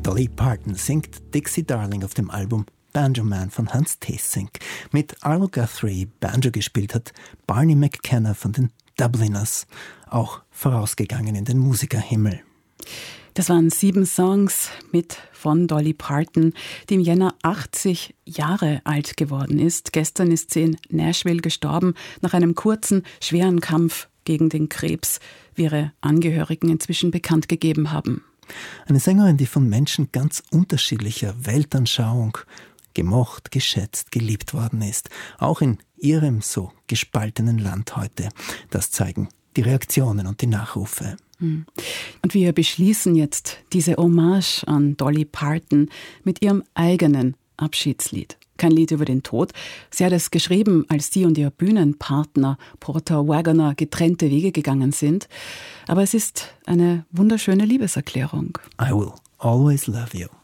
Dolly Parton singt Dixie Darling auf dem Album Banjo Man von Hans Theessink. Mit Arlo Guthrie Banjo gespielt hat Barney McKenna von den Dubliners, auch vorausgegangen in den Musikerhimmel. Das waren 7 Songs von Dolly Parton, die im Jänner 80 Jahre alt geworden ist. Gestern ist sie in Nashville gestorben, nach einem kurzen, schweren Kampf gegen den Krebs, wie ihre Angehörigen inzwischen bekannt gegeben haben. Eine Sängerin, die von Menschen ganz unterschiedlicher Weltanschauung gemocht, geschätzt, geliebt worden ist. Auch in ihrem so gespaltenen Land heute. Das zeigen die Reaktionen und die Nachrufe. Und wir beschließen jetzt diese Hommage an Dolly Parton mit ihrem eigenen Abschiedslied. Kein Lied über den Tod. Sie hat es geschrieben, als sie und ihr Bühnenpartner Porter Wagoner getrennte Wege gegangen sind. Aber es ist eine wunderschöne Liebeserklärung. I will always love you.